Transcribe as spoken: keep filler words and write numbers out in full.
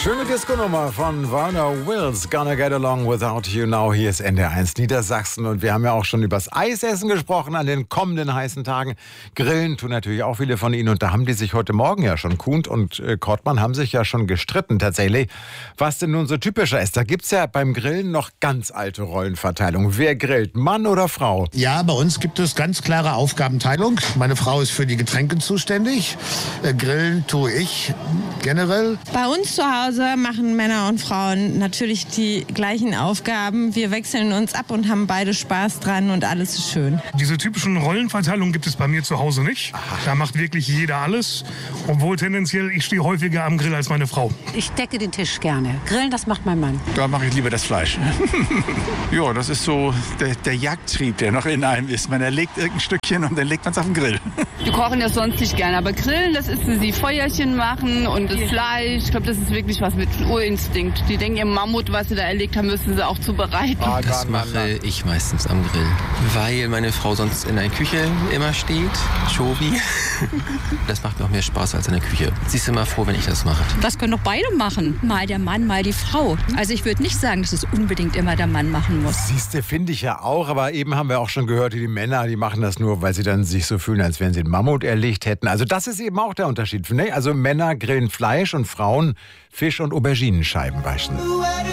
Schöne Disco-Nummer von Werner Wills, Gonna Get Along Without You Now. Hier ist N D R eins Niedersachsen und wir haben ja auch schon übers Eisessen gesprochen an den kommenden heißen Tagen. Grillen tun natürlich auch viele von Ihnen und da haben die sich heute Morgen ja schon, Kuhn und äh, Kortmann haben sich ja schon gestritten tatsächlich, was denn nun so typischer ist. Da gibt's ja beim Grillen noch ganz alte Rollenverteilung. Wer grillt, Mann oder Frau? Ja, bei uns gibt es ganz klare Aufgabenteilung. Meine Frau ist für die Getränke zuständig. Äh, Grillen tue ich generell. Bei uns zu Hause machen Männer und Frauen natürlich die gleichen Aufgaben. Wir wechseln uns ab und haben beide Spaß dran und alles ist schön. Diese typischen Rollenverteilungen gibt es bei mir zu Hause nicht. Da macht wirklich jeder alles, obwohl tendenziell ich stehe häufiger am Grill als meine Frau. Ich decke den Tisch gerne. Grillen, das macht mein Mann. Da mache ich lieber das Fleisch. Ja, das ist so der, der Jagdtrieb, der noch in einem ist. Man erlegt irgendein Stückchen und dann legt man es auf den Grill. Wir kochen ja sonst nicht gerne, aber Grillen, das ist sie Feuerchen machen und das Fleisch. Ich glaube, das ist wirklich was mit Urinstinkt. Die denken, ihr Mammut, was sie da erlegt haben, müssen sie auch zubereiten. Ah, Das mache ich meistens am Grill, weil meine Frau sonst in der Küche immer steht, Shobi. Das macht mir auch mehr Spaß als in der Küche. Sie ist immer froh, wenn ich das mache. Das können doch beide machen. Mal der Mann, mal die Frau. Also ich würde nicht sagen, dass es unbedingt immer der Mann machen muss. Siehste, finde ich ja auch, aber eben haben wir auch schon gehört, die Männer, die machen das nur, weil sie dann sich so fühlen, als wenn sie einen Mammut erlegt hätten. Also das ist eben auch der Unterschied. Ne? Also Männer grillen Fleisch und Frauen Fisch und Auberginenscheiben waschen.